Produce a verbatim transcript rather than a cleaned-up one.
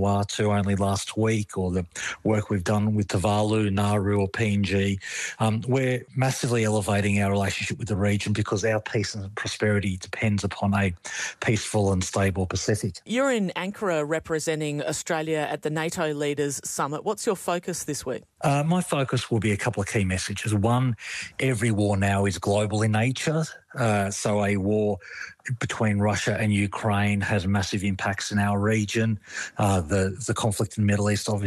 Vanuatu only last week, or the work we've done with Tuvalu, Nauru or P N G. Um, we're massively elevating our relationship with the region because our peace and prosperity depends upon a peaceful and stable Pacific. You're in Ankara representing Australia at the NATO Leaders Summit. What's your focus this week? Uh, my focus will be a couple of key messages. One, every war now is global in nature. Uh, so a war between Russia and Ukraine has massive impacts in our region. Uh, the, the conflict in the Middle East obviously